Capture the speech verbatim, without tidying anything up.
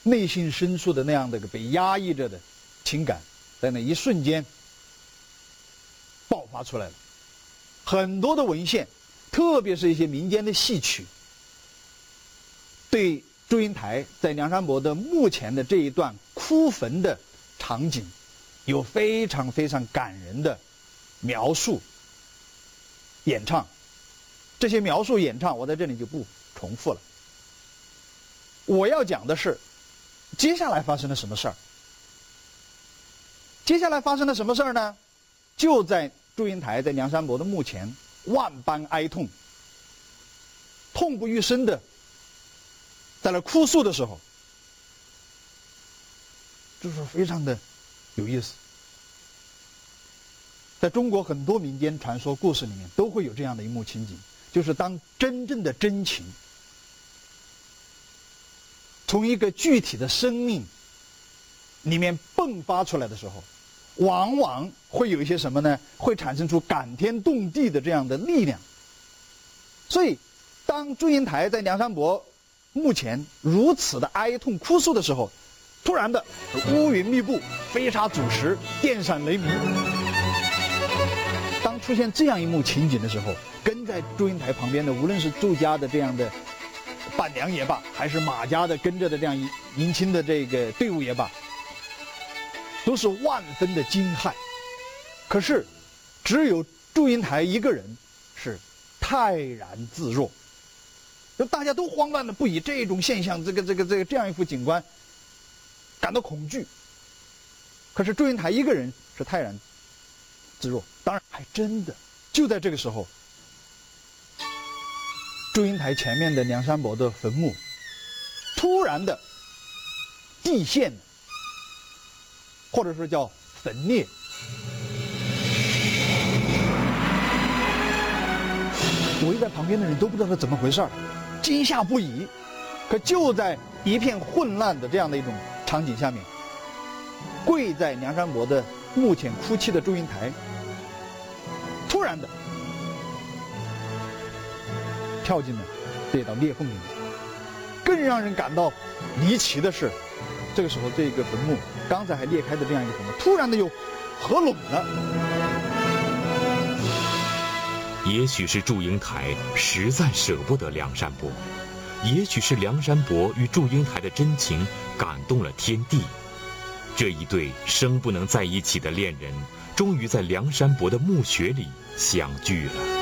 内心深处的那样的一个被压抑着的情感，在那一瞬间爆发出来了。很多的文献，特别是一些民间的戏曲，对祝英台在梁山伯的墓前的这一段哭坟的场景，有非常非常感人的描述、演唱。这些描述、演唱，我在这里就不重复了。我要讲的是，接下来发生了什么事儿？接下来发生了什么事儿呢？就在祝英台在梁山伯的墓前万般哀痛、痛不欲生的在那哭诉的时候，就是非常的有意思。在中国很多民间传说故事里面都会有这样的一幕情景，就是当真正的真情从一个具体的生命里面迸发出来的时候，往往会有一些什么呢？会产生出感天动地的这样的力量。所以当祝英台在梁山伯墓前如此的哀痛哭诉的时候，突然的乌云密布，飞沙走石，电闪雷鸣。当出现这样一幕情景的时候，跟在祝英台旁边的，无论是祝家的这样的伴娘也罢，还是马家的跟着的这样迎亲的这个队伍也罢，都是万分的惊骇。可是只有祝英台一个人是泰然自若，就大家都慌乱的不已，这种现象，这个这个这个这样一幅景观感到恐惧。可是祝英台一个人是泰然自若。当然还真的就在这个时候，祝英台前面的梁山伯的坟墓突然的地陷，或者说叫坟裂。围在旁边的人都不知道是怎么回事儿，惊吓不已。可就在一片混乱的这样的一种场景下面，跪在梁山伯的墓前哭泣的祝英台，突然的跳进了这道裂缝里面。更让人感到离奇的是，这个时候这个坟墓刚才还裂开的这样一个坟墓，突然的又合拢了。 也许是祝英台实在舍不得梁山伯，也许是梁山伯与祝英台的真情感动了天地，这一对生不能在一起的恋人终于在梁山伯的墓穴里相聚了。